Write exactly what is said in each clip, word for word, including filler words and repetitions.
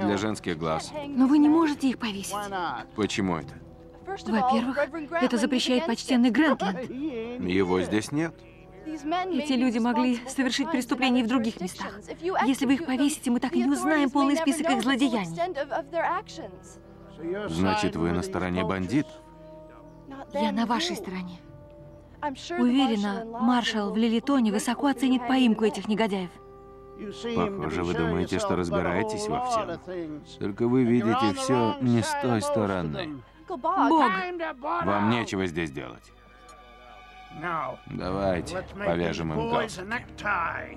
для женских глаз. Но вы не можете их повесить. Почему это? Во-первых, это запрещает почтенный Грентленд. Его здесь нет. Эти люди могли совершить преступления и в других местах. Если вы их повесите, мы так и не узнаем полный список их злодеяний. Значит, вы на стороне бандитов? Я на вашей стороне. Уверена, маршал в Лилитоне высоко оценит поимку этих негодяев. Похоже, вы думаете, что разбираетесь во всем. Только вы видите все не с той стороны. Бог! Вам нечего здесь делать. Давайте повяжем им галстуки.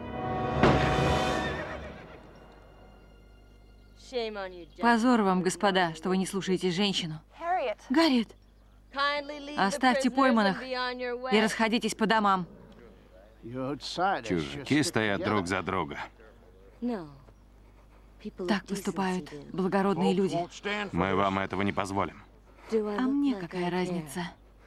Позор вам, господа, что вы не слушаете женщину. Гарриет, оставьте пойманных и расходитесь по домам. Чужаки стоят друг за друга. Так поступают благородные люди. Мы вам этого не позволим. А мне какая разница?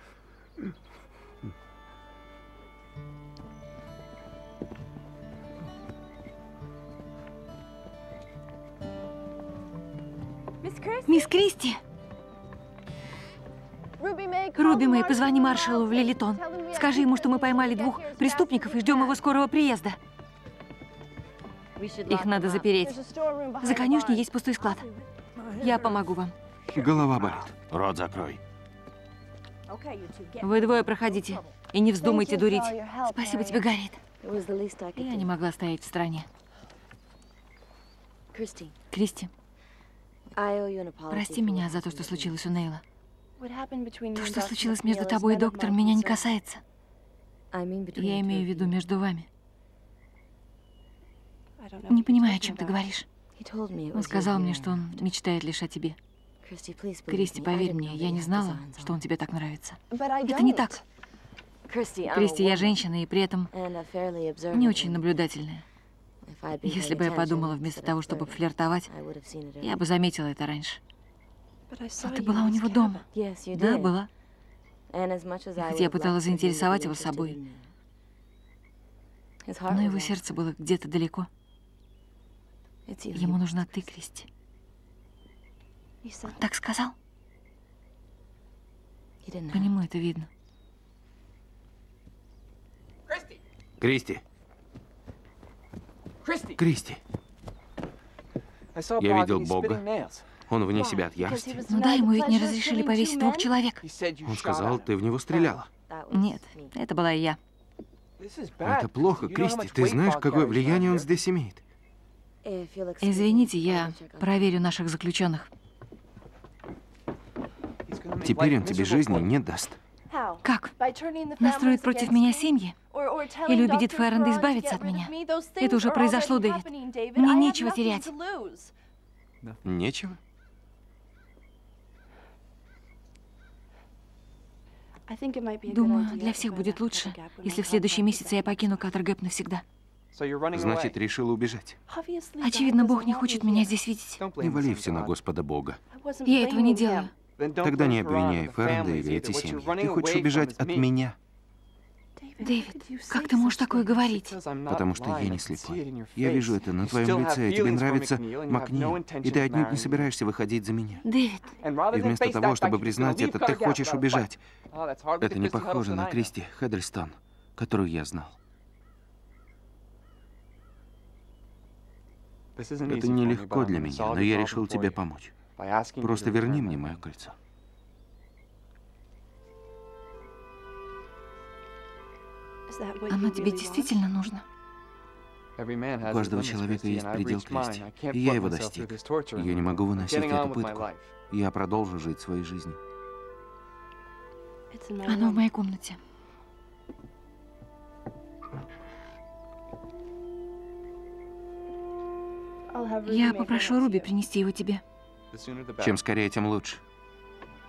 Мисс Кристи! Руби Мэй, позвони маршалу в Лилитон. Скажи ему, что мы поймали двух преступников и ждем его скорого приезда. Их надо запереть. За конюшней есть пустой склад. Я помогу вам. Голова болит. Рот закрой. Вы двое проходите. И не вздумайте дурить. Спасибо тебе, Гарриет. Я не могла стоять в стороне. Кристи, прости меня за то, что случилось у Нейла. То, что случилось между тобой и доктором, меня не касается. Я имею в виду между вами. Не понимаю, о чем ты говоришь. Он сказал мне, что он мечтает лишь о тебе. Кристи, поверь мне, я не знала, что он тебе так нравится. Это не так. Кристи, я женщина и при этом не очень наблюдательная. Если бы я подумала вместо того, чтобы флиртовать, я бы заметила это раньше. Но ты была у него дома. Да, была. Хотя я пыталась заинтересовать его собой, но его сердце было где-то далеко. Ему нужна ты, Кристи. Он так сказал? По нему это видно. Кристи! Кристи! Я видел Бога. Он вне себя от ярости. Ну да, ему ведь не разрешили повесить двух человек. Он сказал, ты в него стреляла. Нет, это была и я. Это плохо, Кристи. Ты знаешь, какое влияние он здесь имеет? Извините, я проверю наших заключенных. Теперь он тебе жизни не даст. Как? Настроит против меня семьи? Или убедит Ферренда избавиться от меня? Это уже произошло, Дэвид. Мне нечего терять. Нечего? Думаю, для всех будет лучше, если в следующем месяце я покину Каттергэп навсегда. Значит, решила убежать. Очевидно, Бог не хочет меня здесь видеть. Не вали все на Господа Бога. Я этого не делаю. Тогда не обвиняй Ферренда или эти семьи. Ты хочешь убежать от меня. Дэвид, как ты можешь такое говорить? Потому что я не слепой. Я вижу это на твоем лице. Тебе нравится Макнил, и ты отнюдь не собираешься выходить за меня. Дэвид. И вместо того, чтобы признать это, ты хочешь убежать. Это не похоже на Кристи Хеддлстон, которую я знал. Это нелегко для меня, но я решил тебе помочь. Просто верни мне мое кольцо. Оно тебе действительно нужно? У каждого человека есть предел, Кристи, и я его достиг. Я не могу выносить эту пытку. Я продолжу жить своей жизнью. Оно в моей комнате. Я попрошу Руби принести его тебе. Чем скорее, тем лучше.